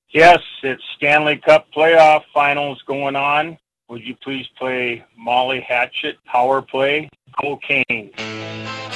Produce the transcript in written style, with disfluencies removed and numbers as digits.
Yes, it's Stanley Cup playoff finals going on. Would you please play Molly Hatchet, Power Play, Cocaine?